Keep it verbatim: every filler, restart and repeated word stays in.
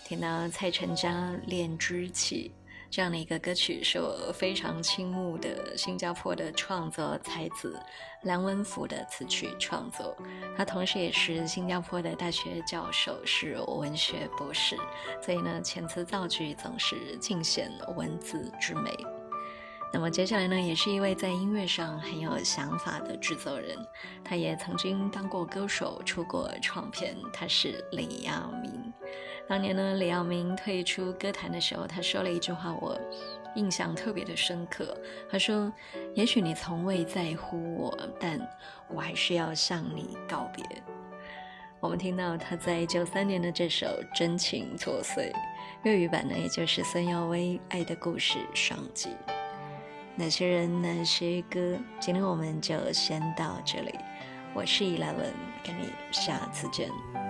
听到蔡成家《恋之起》这样的一个歌曲，是我非常倾慕的新加坡的创作才子梁文福的词曲创作。他同时也是新加坡的大学教授，是文学博士，所以呢，遣词造句总是尽显文字之美。那么接下来呢，也是一位在音乐上很有想法的制作人，他也曾经当过歌手，出过唱片，他是李耀明。当年呢，李耀明退出歌坛的时候，他说了一句话，我印象特别的深刻。他说：也许你从未在乎我，但我还是要向你告别。我们听到他在九三年的这首《真情作祟》，粤语版呢，也就是孙耀威《爱的故事》上集。那些人那些歌，今天我们就先到这里。我是Eleven，跟你下次见。